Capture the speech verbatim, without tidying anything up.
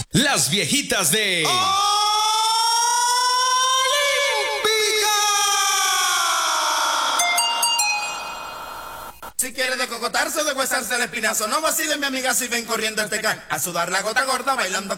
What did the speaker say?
Las viejitas de... Si quiere decocotarse o deshuesarse el espinazo, no vacile mi amiga si ven corriendo el tecán. A sudar la gota gorda bailando